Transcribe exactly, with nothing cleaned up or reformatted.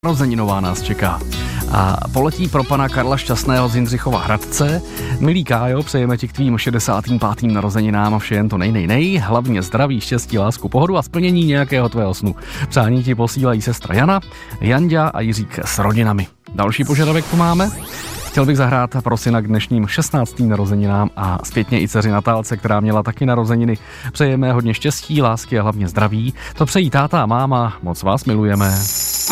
Narozeninová nás čeká. A poletí pro pana Karla Šťastného z Jindřichova Hradce. Milý Kájo, přejeme ti k tvým šedesátým pátým narozeninám vše jen to nej, nej, nej. Hlavně zdraví, štěstí, lásku, pohodu a splnění nějakého tvého snu. Přání ti posílají sestra Jana, Janďa a Jiřík s rodinami. Další požadavek tu máme. Chtěl bych zahrát pro syna k dnešním šestnáctým narozeninám a zpětně i dceři Natálce, která měla taky narozeniny. Přejeme hodně štěstí, lásky a hlavně zdraví. To přejí táta a máma, moc vás milujeme.